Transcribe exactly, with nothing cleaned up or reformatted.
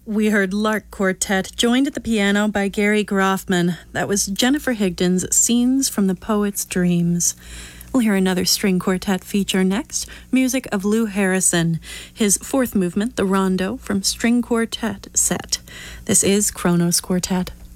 We heard Lark Quartet, joined at the piano by Gary Groffman. That was Jennifer Higdon's Scenes from the Poet's Dreams. We'll hear another string quartet feature next, music of Lou Harrison, his fourth movement, the Rondo, from String Quartet set. This is Kronos Quartet.